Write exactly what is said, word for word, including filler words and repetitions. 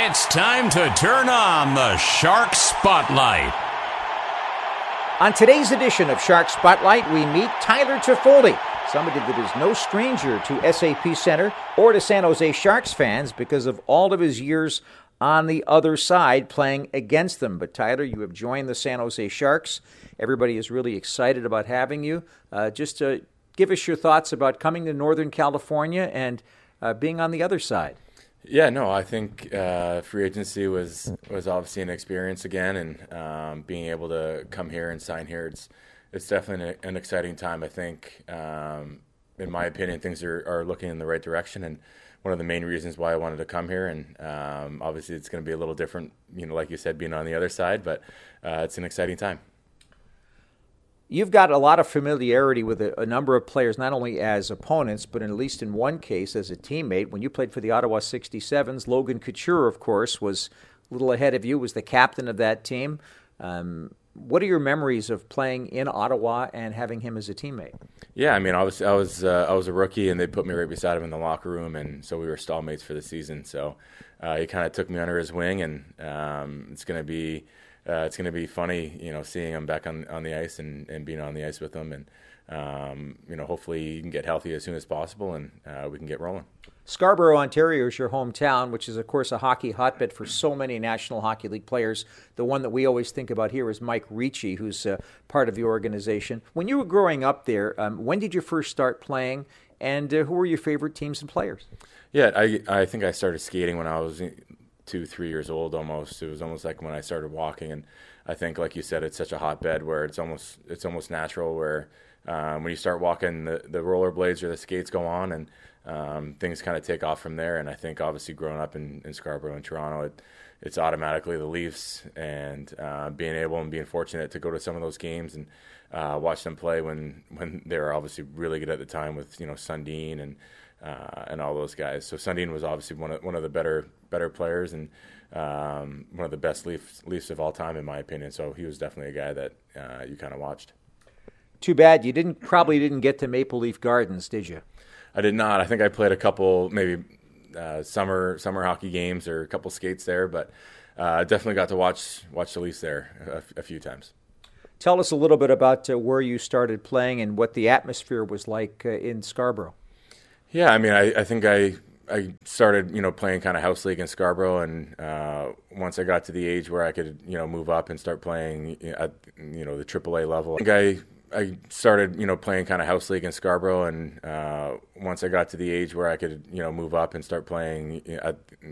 It's time to turn on the Shark Spotlight. On today's edition of Shark Spotlight, we meet Tyler Toffoli, somebody that is no stranger to S A P Center or to San Jose Sharks fans because of all of his years on the other side playing against them. But Tyler, you have joined the San Jose Sharks. Everybody is really excited about having you. Uh, just to give us your thoughts about coming to Northern California and uh, being on the other side. Yeah, no, I think uh, free agency was was obviously an experience again, and um, being able to come here and sign here, it's it's definitely an, an exciting time. I think, um, in my opinion, things are, are looking in the right direction, and one of the main reasons why I wanted to come here. And um, obviously, it's going to be a little different, you know, like you said, being on the other side, but uh, it's an exciting time. You've got a lot of familiarity with a, a number of players, not only as opponents, but in, at least in one case as a teammate. When you played for the Ottawa sixty-sevens, Logan Couture, of course, was a little ahead of you, was the captain of that team. Um, what are your memories of playing in Ottawa and having him as a teammate? Yeah, I mean, obviously, I was uh, I was a rookie, and they put me right beside him in the locker room, and so we were stallmates for the season. So uh, he kind of took me under his wing, and um, it's going to be. Uh, it's going to be funny, you know, seeing him back on, on the ice and, and being on the ice with him. And, um, you know, hopefully he can get healthy as soon as possible and uh, we can get rolling. Scarborough, Ontario is your hometown, which is, of course, a hockey hotbed for so many National Hockey League players. The one that we always think about here is Mike Ricci, who's uh, part of the organization. When you were growing up there, um, when did you first start playing, and uh, who were your favorite teams and players? Yeah, I, I think I started skating when I was two, three years old almost. It was almost like when I started walking, and I think, like you said, it's such a hotbed where it's almost it's almost natural where um, when you start walking, the, the rollerblades or the skates go on, and um, things kind of take off from there. And I think obviously growing up in, in Scarborough and Toronto, it, it's automatically the Leafs, and uh, being able and being fortunate to go to some of those games and uh, watch them play when, when they were obviously really good at the time with, you know, Sundin and Uh, and all those guys. So Sundin was obviously one of one of the better better players and um, one of the best Leafs, Leafs of all time, in my opinion. So he was definitely a guy that uh, you kind of watched. Too bad you didn't probably didn't get to Maple Leaf Gardens, did you? I did not. I think I played a couple maybe uh, summer summer hockey games or a couple skates there, but uh, definitely got to watch watch the Leafs there a, a few times. Tell us a little bit about uh, where you started playing and what the atmosphere was like uh, in Scarborough. Yeah, I mean, I, I think I I started, you know, playing kind of house league in Scarborough, and uh, once I got to the age where I could, you know, move up and start playing at, you know, the triple A level, I think I, I started, you know, playing kind of house league in Scarborough, and uh, once I got to the age where I could, you know, move up and start playing at,